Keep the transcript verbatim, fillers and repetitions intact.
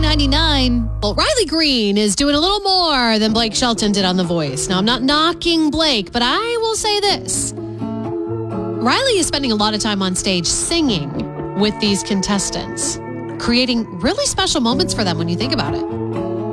ninety-nine. Well, Riley Green is doing a little more than Blake Shelton did on The Voice. Now, I'm not knocking Blake, but I will say this. Riley is spending a lot of time on stage singing with these contestants, creating really special moments for them when you think about it.